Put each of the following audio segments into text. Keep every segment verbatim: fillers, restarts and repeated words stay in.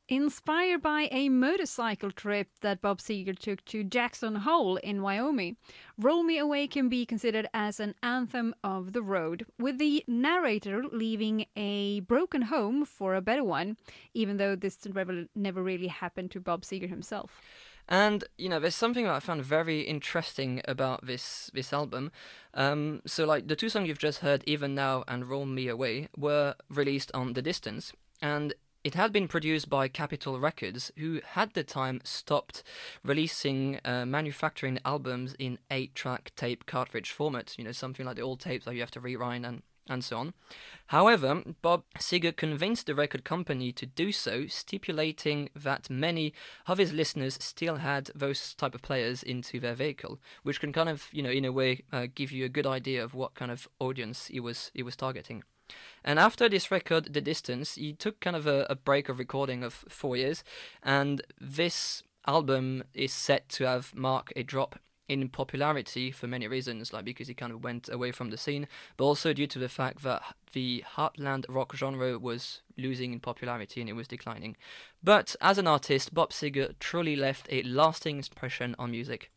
Inspired by a motorcycle trip that Bob Seger took to Jackson Hole in Wyoming, Roll Me Away can be considered as an anthem of the road, with the narrator leaving a broken home for a better one, even though this never, never really happened to Bob Seger himself. And, you know, there's something that I found very interesting about this this album. Um, so, like, the two songs you've just heard, Even Now and Roll Me Away, were released on The Distance. And it had been produced by Capitol Records, who had the time stopped releasing, uh, manufacturing albums in eight-track tape cartridge format, you know, something like the old tapes that you have to rewind and, and so on. However, Bob Seger convinced the record company to do so, stipulating that many of his listeners still had those type of players into their vehicle, which can kind of, you know, in a way, uh, give you a good idea of what kind of audience he was he was targeting. And after this record, The Distance, he took kind of a, a break of recording of four years, and this album is set to have marked a drop in popularity for many reasons, like because he kind of went away from the scene, but also due to the fact that the heartland rock genre was losing in popularity and it was declining. But as an artist, Bob Seger truly left a lasting impression on music.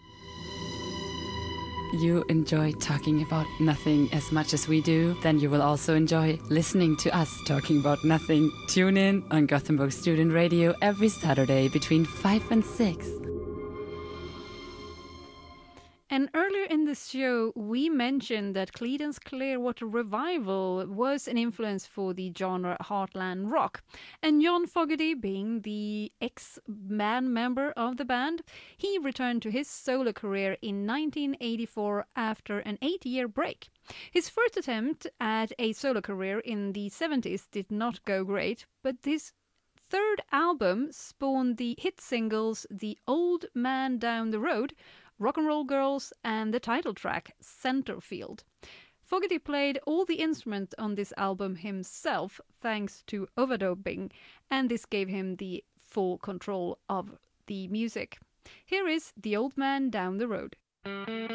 You enjoy talking about nothing as much as we do, then you will also enjoy listening to us talking about nothing. Tune in on Gothenburg Student Radio every Saturday between five and six. And earlier in the show, we mentioned that Creedence Clearwater Revival was an influence for the genre Heartland Rock. And John Fogerty, being the ex-band member of the band, he returned to his solo career in nineteen eighty-four after an eight-year break. His first attempt at a solo career in the seventies did not go great, but this third album spawned the hit singles The Old Man Down the Road, Rock and Roll Girls, and the title track, Centerfield. Fogerty played all the instruments on this album himself, thanks to overdubbing, and this gave him the full control of the music. Here is The Old Man Down the Road.